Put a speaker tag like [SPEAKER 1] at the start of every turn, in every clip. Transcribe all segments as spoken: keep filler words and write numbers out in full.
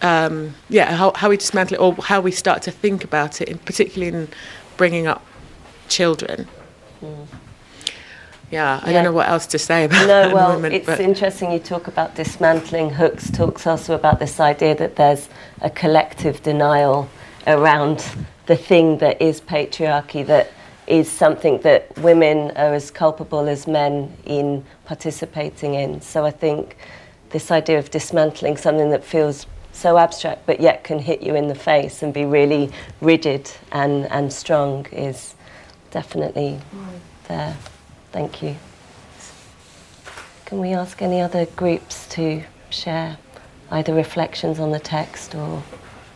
[SPEAKER 1] um, yeah, how, how we dismantle it, or how we start to think about it, in, particularly in bringing up children. Mm. Yeah, I yeah. don't know what else to say about
[SPEAKER 2] no,
[SPEAKER 1] that.
[SPEAKER 2] No, well,
[SPEAKER 1] moment,
[SPEAKER 2] it's
[SPEAKER 1] but.
[SPEAKER 2] interesting you talk about dismantling. Hooks talks also about this idea that there's a collective denial around the thing that is patriarchy, that is something that women are as culpable as men in participating in. So I think this idea of dismantling something that feels so abstract but yet can hit you in the face and be really rigid and, and strong is definitely mm. there. Thank you. Can we ask any other groups to share either reflections on the text or...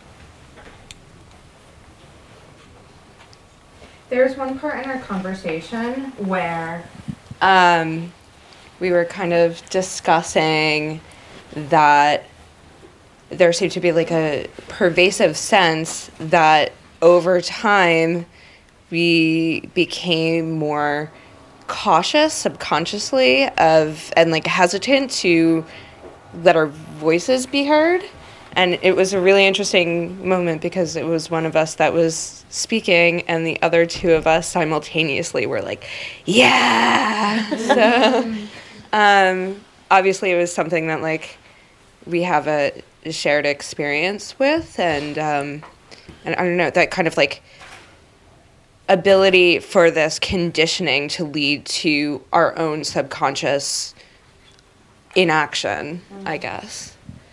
[SPEAKER 3] There's one part in our conversation where um, we were kind of discussing that there seemed to be like a pervasive sense that over time we became more cautious subconsciously of and like hesitant to let our voices be heard. And it was a really interesting moment because it was one of us that was speaking and the other two of us simultaneously were like, yeah. So um, obviously it was something that like we have a shared experience with, and um, and I don't know, that kind of like ability for this conditioning to lead to our own subconscious inaction, mm. I guess.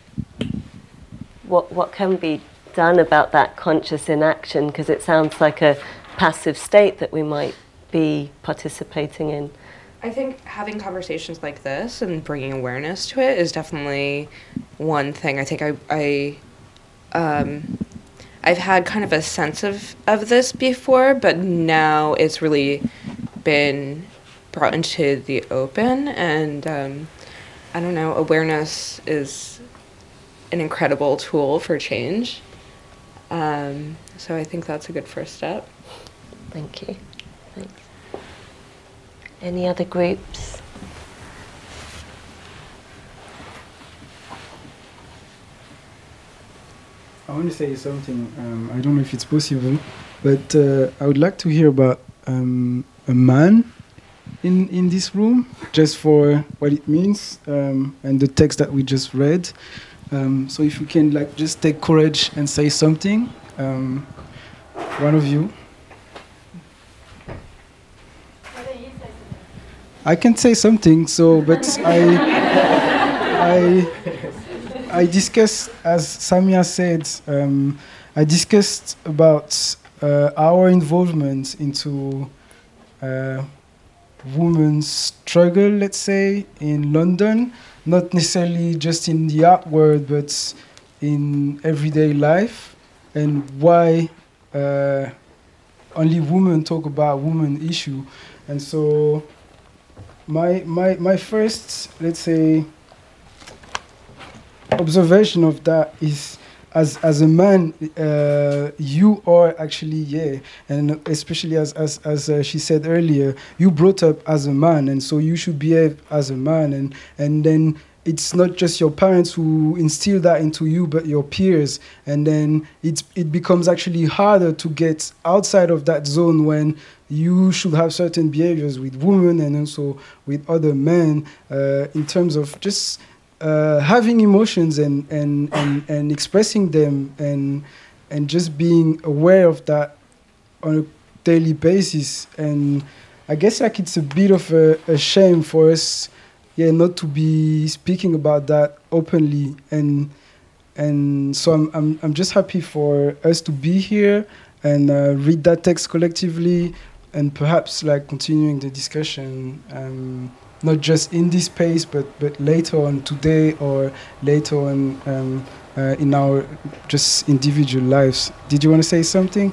[SPEAKER 2] What what can be done about that conscious inaction? Because it sounds like a passive state that we might be participating in.
[SPEAKER 3] I think having conversations like this and bringing awareness to it is definitely one thing. I think I, I um, I've had kind of a sense of, of this before, but now it's really been brought into the open, and um, I don't know, awareness is an incredible tool for change. Um, so I think that's a good first step.
[SPEAKER 2] Thank you. Thanks. Any other groups?
[SPEAKER 4] I want to say something. Um, I don't know if it's possible, but uh, I would like to hear about um, a man in in this room, just for what it means um, and the text that we just read. Um, so if you can, like, just take courage and say something, um, one of you. I can say something. So, but I, I, I discussed, as Samia said, um, I discussed about uh, our involvement into uh, women's struggle, let's say, in London. Not necessarily just in the art world, but in everyday life, and why uh, only women talk about women issue. And so my my my first, let's say, observation of that is, as as a man, uh, you are actually, yeah, and especially as as as uh, she said earlier, you brought up as a man, and so you should behave as a man, and and then it's not just your parents who instill that into you, but your peers, and then it's it becomes actually harder to get outside of that zone when you should have certain behaviors with women and also with other men, uh, in terms of just Uh, having emotions and, and, and, and expressing them, and and just being aware of that on a daily basis. And I guess like it's a bit of a, a shame for us, yeah, not to be speaking about that openly. And and so I'm I'm I'm just happy for us to be here and uh, read that text collectively, and perhaps like continuing the discussion. Um, Not just in this space, but, but later on today, or later on um, uh, in our just individual lives. Did you want to say something?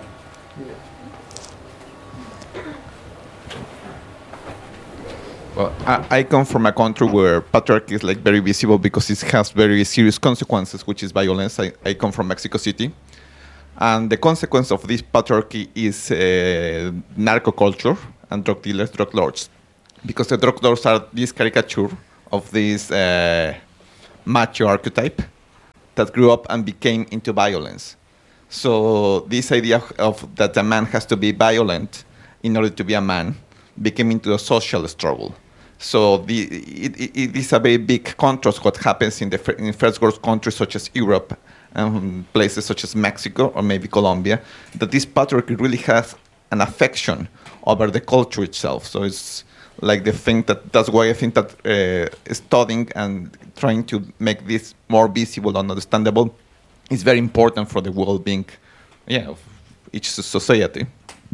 [SPEAKER 5] Well, I, I come from a country where patriarchy is like very visible because it has very serious consequences, which is violence. I, I come from Mexico City. And the consequence of this patriarchy is uh, narco culture and drug dealers, drug lords. Because the drug lords are this caricature of this uh, macho archetype, that grew up and became into violence. So this idea of, of that a man has to be violent in order to be a man became into a social struggle. So the, it, it, it is a very big contrast what happens in the in first world countries such as Europe and places such as Mexico or maybe Colombia, that this patriarchy really has an affection over the culture itself. So it's like the thing that, that's why I think that uh, studying and trying to make this more visible and understandable is very important for the well-being, yeah, of each society.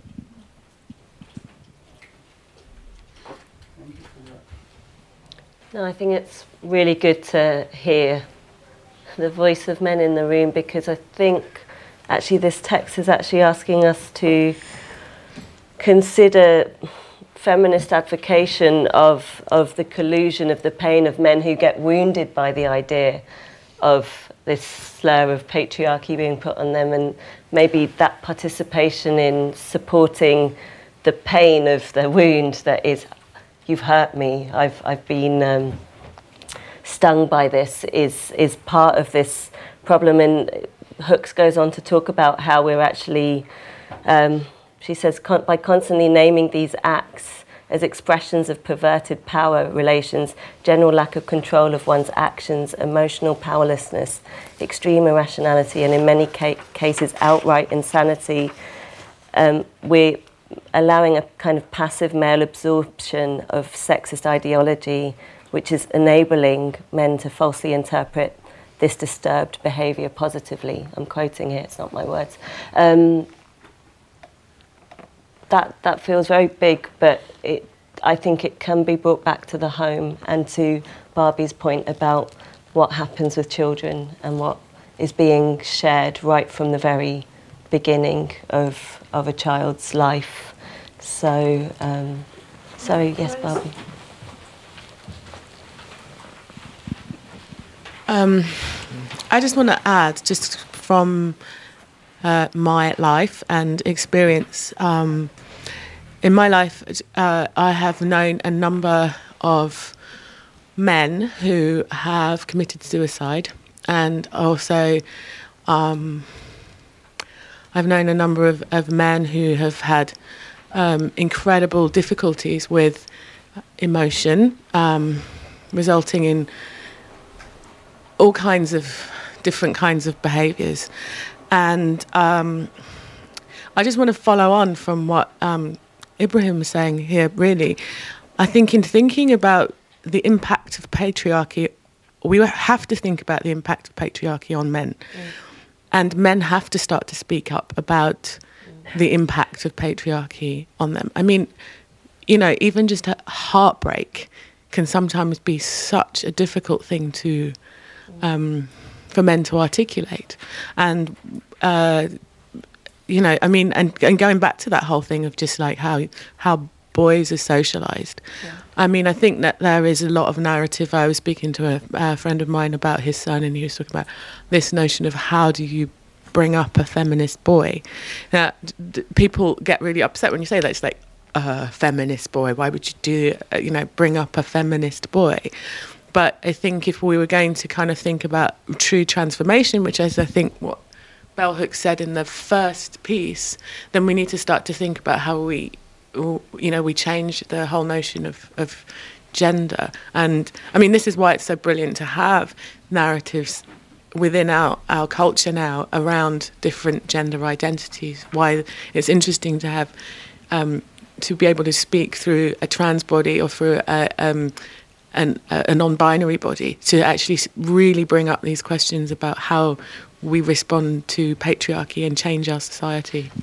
[SPEAKER 2] No, I think it's really good to hear the voice of men in the room, because I think actually this text is actually asking us to consider feminist advocation of, of the collusion of the pain of men who get wounded by the idea of this slur of patriarchy being put on them, and maybe that participation in supporting the pain of the wound that is, you've hurt me, I've I've been um, stung by this, is is part of this problem. And Hooks goes on to talk about how we're actually, um, she says, con- by constantly naming these acts as expressions of perverted power relations, general lack of control of one's actions, emotional powerlessness, extreme irrationality, and in many ca- cases outright insanity, um, we're allowing a kind of passive male absorption of sexist ideology, which is enabling men to falsely interpret this disturbed behaviour positively. I'm quoting here, it's not my words. Um, that that feels very big, but it, I think it can be brought back to the home, and to Barbie's point about what happens with children and what is being shared right from the very beginning of of a child's life. So, um, so yes, Barbie.
[SPEAKER 1] Um, I just want to add, just from uh, my life and experience, um, in my life, uh, I have known a number of men who have committed suicide, and also um, I've known a number of, of men who have had um, incredible difficulties with emotion, um, resulting in all kinds of different kinds of behaviours. And um, I just want to follow on from what um, Ibrahim was saying here, really. I think in thinking about the impact of patriarchy, we have to think about the impact of patriarchy on men. Mm. And men have to start to speak up about mm. the impact of patriarchy on them. I mean, you know, even just a heartbreak can sometimes be such a difficult thing to, um, for men to articulate. And, uh, you know, I mean, and, and going back to that whole thing of just like how how boys are socialised. Yeah. I mean, I think that there is a lot of narrative. I was speaking to a, a friend of mine about his son, and he was talking about this notion of how do you bring up a feminist boy. Now, d- people get really upset when you say that. It's like, a uh, feminist boy, why would you do, uh, you know, bring up a feminist boy? But I think if we were going to kind of think about true transformation, which is, I think, what Bell Hooks said in the first piece, then we need to start to think about how we, you know, we change the whole notion of, of gender. And I mean, this is why it's so brilliant to have narratives within our, our culture now around different gender identities. Why it's interesting to have, um, to be able to speak through a trans body or through a, um, an, a non-binary body, to actually really bring up these questions about how we respond to patriarchy and change our society.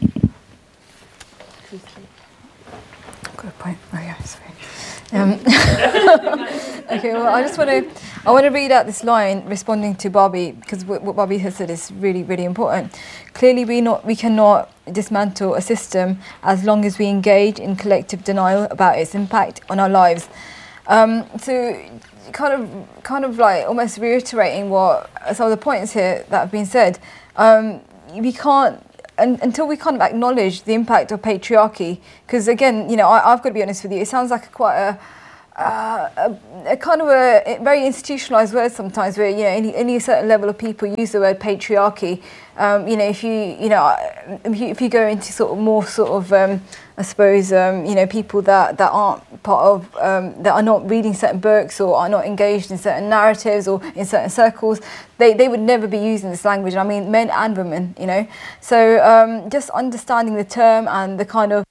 [SPEAKER 6] Good point. Oh yeah, sorry. Um, okay, well, I just want to, I want to read out this line responding to Barbie, because what, what Barbie has said is really, really important. Clearly, we not, we cannot dismantle a system as long as we engage in collective denial about its impact on our lives. Um, so, kind of, kind of like almost reiterating what some of the points here that have been said. Um, we can't. And, until we kind of acknowledge the impact of patriarchy, because again, you know, I, I've got to be honest with you, it sounds like a, quite a, uh, a, a kind of a, a very institutionalized word sometimes, where you know any, any certain level of people use the word patriarchy. Um, you know, if you you know if you, if you go into sort of more sort of um, I suppose um, you know people that, that aren't part of um, that are not reading certain books or are not engaged in certain narratives or in certain circles, they, they would never be using this language. I mean, men and women, you know. So um, just understanding the term and the kind of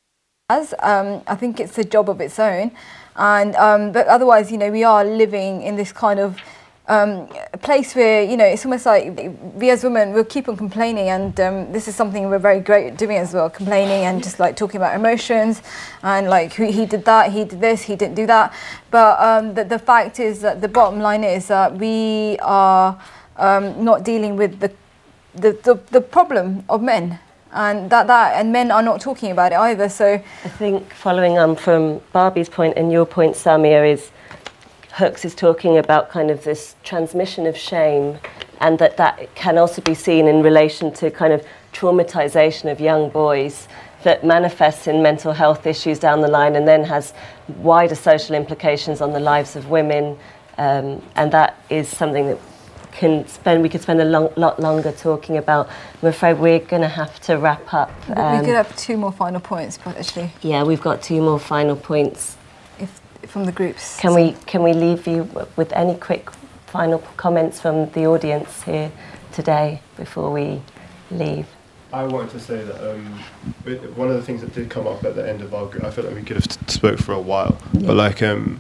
[SPEAKER 6] as um, I think it's a job of its own, and um, but otherwise, you know, we are living in this kind of um, place where you know it's almost like we as women will keep on complaining, and um, this is something we're very great at doing as well, complaining and just like talking about emotions and like he, he did that, he did this, he didn't do that. But um, the, the fact is that the bottom line is that we are um, not dealing with the the, the the problem of men. And that, that and men are not talking about it either. So
[SPEAKER 2] I think following on from Barbie's point and your point, Samia, is Hooks is talking about kind of this transmission of shame, and that that can also be seen in relation to kind of traumatization of young boys that manifests in mental health issues down the line and then has wider social implications on the lives of women. Um, and that is something that can spend we could spend a long, lot longer talking about. I'm afraid we're going to have to wrap up. Um,
[SPEAKER 6] we could have two more final points, but actually,
[SPEAKER 2] yeah, we've got two more final points.
[SPEAKER 6] If from the groups,
[SPEAKER 2] can we can we leave you with any quick final comments from the audience here today before we leave?
[SPEAKER 7] I wanted to say that um, one of the things that did come up at the end of our group, I feel like we could have t- spoke for a while, yeah. but like um,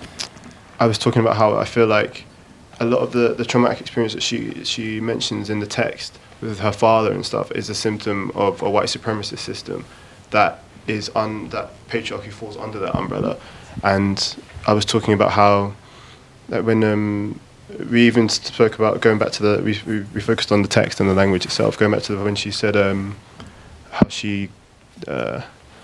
[SPEAKER 7] I was talking about how I feel like a lot of the, the traumatic experience that she she mentions in the text with her father and stuff is a symptom of a white supremacist system that is un that patriarchy falls under that umbrella. And I was talking about how that when um, we even spoke about going back to the we, we we focused on the text and the language itself, going back to the, when she said um, how she uh,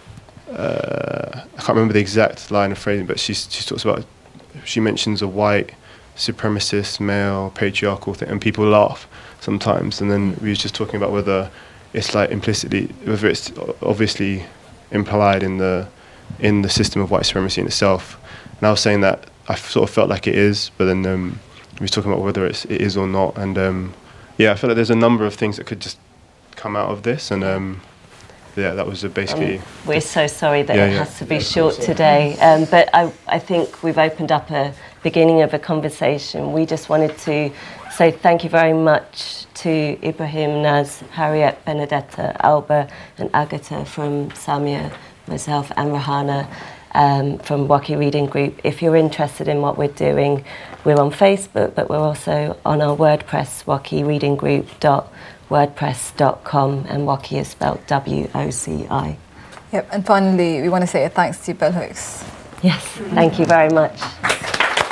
[SPEAKER 7] uh, I can't remember the exact line of phrasing, but she she talks about she mentions a white supremacist, male, patriarchal thing, and people laugh sometimes. And then we were just talking about whether it's like implicitly, whether it's obviously implied in the in the system of white supremacy in itself. And I was saying that I sort of felt like it is, but then um, we were talking about whether it's, it is or not. And um, yeah, I feel like there's a number of things that could just come out of this. And um, yeah, that was basically...
[SPEAKER 2] Um, we're so sorry that
[SPEAKER 7] yeah,
[SPEAKER 2] it
[SPEAKER 7] yeah.
[SPEAKER 2] has to be short today, um, but I, I think we've opened up a beginning of a conversation. We just wanted to say thank you very much to Ibrahim, Naz, Harriet, Benedetta, Alba and Agatha from Samia, myself and Rahana um, from WACI Reading Group. If you're interested in what we're doing, we're on Facebook, but we're also on our WordPress, WACI Reading Group dot wordpress dot com, and WACI is spelled W O C I.
[SPEAKER 6] Yep, and finally, we want to say a thanks to Bell Hooks.
[SPEAKER 2] Yes, thank you very much.